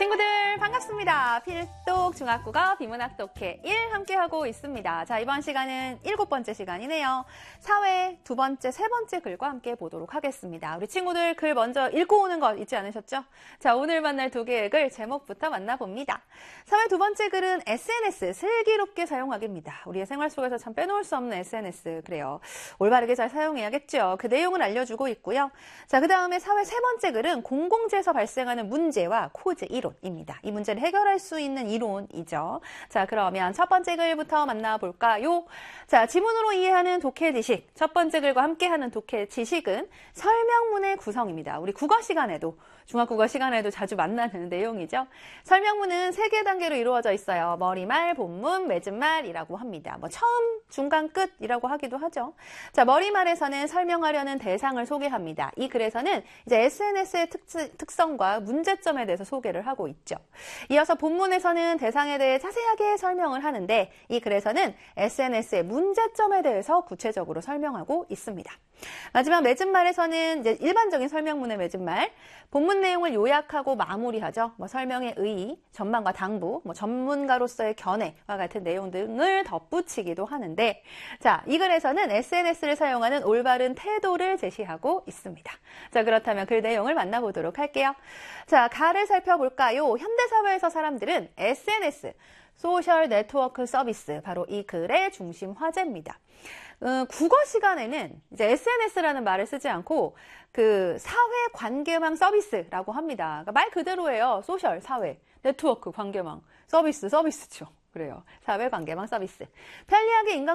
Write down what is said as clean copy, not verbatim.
친구들 반갑습니다. 필독 중학국어 비문학 독해 1 함께하고 있습니다. 자, 이번 시간은 7번째 시간이네요. 사회 두 번째, 세 번째 글과 함께 보도록 하겠습니다. 우리 친구들 글 먼저 읽고 오는 거 잊지 않으셨죠? 자, 오늘 만날 두 개의 글 제목부터 만나봅니다. 사회 두 번째 글은 SNS, 슬기롭게 사용하기입니다. 우리의 생활 속에서 참 빼놓을 수 없는 SNS, 그래요. 올바르게 잘 사용해야겠죠. 그 내용을 알려주고 있고요. 자, 그 다음에 사회 세 번째 글은 공공재에서 발생하는 문제와 코즈 이론입니다. 이 문제를 해결할 수 있는 이론이죠. 자, 그러면 첫 번째 글부터 만나볼까요? 자, 지문으로 이해하는 독해 지식. 첫 번째 글과 함께하는 독해 지식은 설명문의 구성입니다. 우리 국어 시간에도, 중학국어 시간에도 자주 만나는 내용이죠. 설명문은 3개 단계로 이루어져 있어요. 머리말, 본문, 맺은말이라고 합니다. 처음, 중간, 끝이라고 하기도 하죠. 자, 머리말에서는 설명하려는 대상을 소개합니다. 이 글에서는 이제 SNS의 특성과 문제점에 대해서 소개를 하고 있죠. 이어서 본문에서는 대상에 대해 자세하게 설명을 하는데 이 글에서는 SNS의 문제점에 대해서 구체적으로 설명하고 있습니다. 마지막 맺은말에서는 이제 일반적인 설명문의 맺은말, 본문 내용을 요약하고 마무리하죠. 설명의 의의, 전망과 당부, 전문가로서의 견해와 같은 내용 등을 덧붙이기도 하는데, 자, 이 글에서는 SNS를 사용하는 올바른 태도를 제시하고 있습니다. 자, 그렇다면 글 내용을 만나보도록 할게요. 자, 가를 살펴볼까요? 현대사회에서 사람들은 SNS, 소셜 네트워크 서비스, 바로 이 글의 중심 화제입니다. 국어 시간에는 이제 SNS라는 말을 쓰지 않고 그 사회 관계망 서비스라고 합니다. 그러니까 말 그대로예요. 소셜, 사회, 네트워크, 관계망, 서비스죠. 그래요. 사회 관계망 서비스. 편리하게 인간